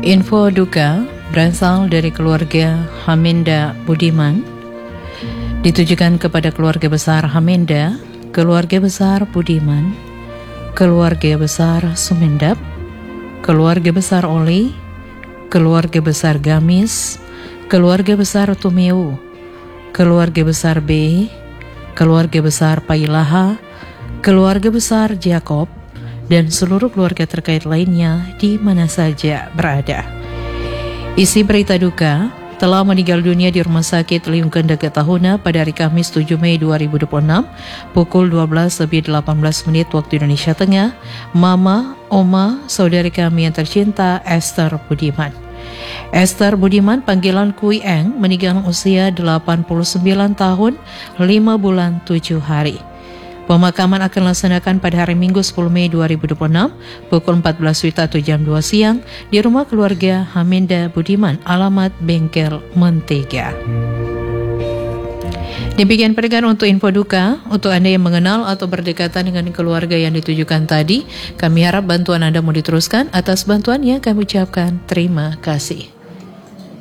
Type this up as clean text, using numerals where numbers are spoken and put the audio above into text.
Info duka berasal dari keluarga Haminda Budiman, ditujukan kepada keluarga besar Haminda, keluarga besar Budiman, keluarga besar Sumendap, keluarga besar Oli, keluarga besar Gamis, keluarga besar Tumeu, keluarga besar B, keluarga besar Pailaha, keluarga besar Jakob, dan seluruh keluarga terkait lainnya di mana saja berada. Isi berita duka: telah meninggal dunia di Rumah Sakit Liung Kendega Tahuna pada hari Kamis 7 Mei 2026 pukul 12:18 waktu Indonesia Tengah, Mama, Oma, saudari kami yang tercinta Esther Budiman. Esther Budiman, panggilan Kui Eng, meninggal usia 89 tahun 5 bulan 7 hari. Pemakaman akan dilaksanakan pada hari Minggu 10 Mei 2026 pukul 14 atau jam 2 siang di rumah keluarga Haminda Budiman, alamat Bengkel Mentega. Demikian pendengar untuk info duka. Untuk Anda yang mengenal atau berdekatan dengan keluarga yang ditujukan tadi, kami harap bantuan Anda mau diteruskan. Atas bantuannya kami ucapkan terima kasih.